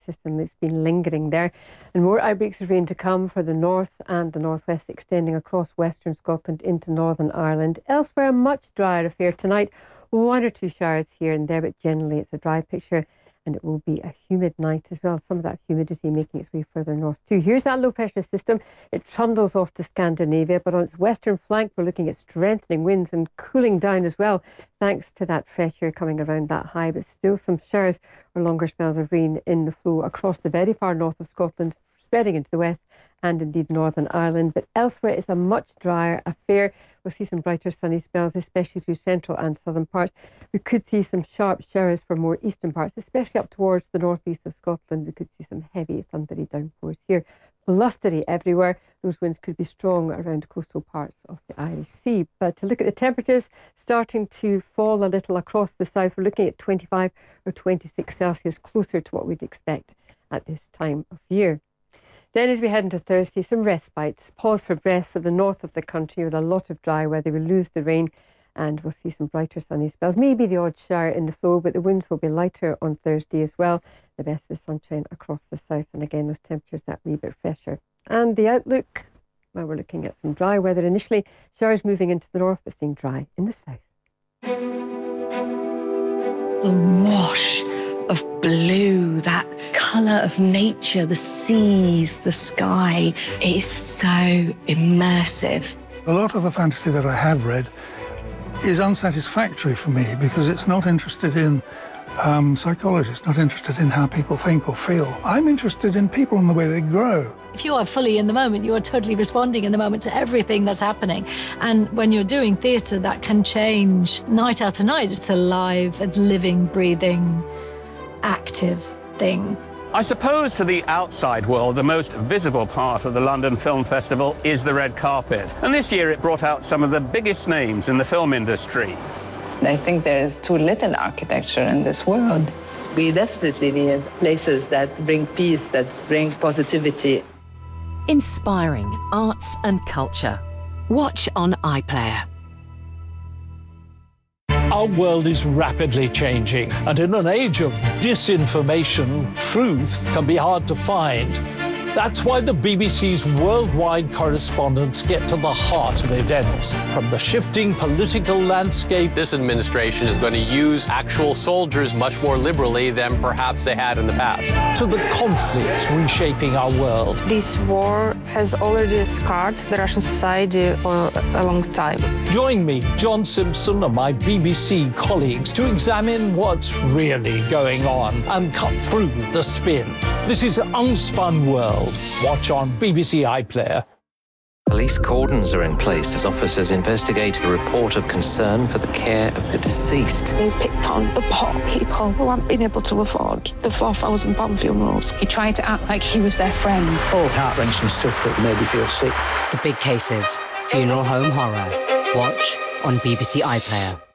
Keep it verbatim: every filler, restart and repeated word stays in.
system that's been lingering there. And more outbreaks of rain to come for the north and the northwest, extending across western Scotland into Northern Ireland. Elsewhere, a much drier affair tonight. One or two showers here and there, but generally it's a dry picture. And it will be a humid night as well. Some of that humidity making its way further north too. Here's that low pressure system. It trundles off to Scandinavia, but on its western flank we're looking at strengthening winds and cooling down as well, thanks to that fresh air coming around that high. But still some showers or longer spells of rain in the flow across the very far north of Scotland, spreading into the west and indeed Northern Ireland. But elsewhere it's a much drier affair. We'll see some brighter sunny spells, especially through central and southern parts. We could see some sharp showers for more eastern parts, especially up towards the northeast of Scotland. We could see some heavy thundery downpours here. Blustery everywhere. Those winds could be strong around coastal parts of the Irish Sea. But to look at the temperatures, starting to fall a little across the south, we're looking at twenty-five or twenty-six Celsius, closer to what we'd expect at this time of year. Then as we head into Thursday, some respites. Pause for breath for the north of the country with a lot of dry weather. We lose the rain and we'll see some brighter sunny spells. Maybe the odd shower in the flow, but the winds will be lighter on Thursday as well. The best of the sunshine across the south, and again those temperatures that wee bit fresher. And the outlook, well, we're looking at some dry weather initially. Showers moving into the north, but staying dry in the south. The wash of blue, that colour of nature, the seas, the sky. It is so immersive. A lot of the fantasy that I have read is unsatisfactory for me because it's not interested in um, psychology, it's not interested in how people think or feel. I'm interested in people and the way they grow. If you are fully in the moment, you are totally responding in the moment to everything that's happening. And when you're doing theatre, that can change night after night. It's a live, it's living, breathing, active thing. I suppose to the outside world, the most visible part of the London Film Festival is the red carpet. And this year it brought out some of the biggest names in the film industry. I think there is too little architecture in this world. We desperately need places that bring peace, that bring positivity. Inspiring arts and culture. Watch on iPlayer. Our world is rapidly changing, and in an age of disinformation, truth can be hard to find. That's why the B B C's worldwide correspondents get to the heart of events. From the shifting political landscape... This administration is going to use actual soldiers much more liberally than perhaps they had in the past. ...to the conflicts reshaping our world. This war has already scarred the Russian society for a long time. Join me, John Simpson, and my B B C colleagues to examine what's really going on and cut through the spin. This is Unspun World. Watch on B B C iPlayer. Police cordons are in place as officers investigate a report of concern for the care of the deceased. He's picked on the poor people who haven't been able to afford the four thousand pound funerals. He tried to act like he was their friend. All heart-wrenching stuff that made me feel sick. The Big Cases, Funeral Home Horror. Watch on B B C iPlayer.